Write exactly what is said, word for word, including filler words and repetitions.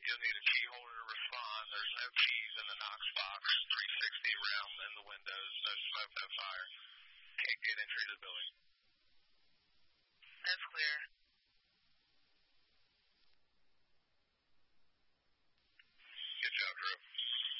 You'll need a key holder to respond. There's no keys in the Knox box. three sixty round in the windows. No smoke, no fire. Can't get entry to the building. That's clear.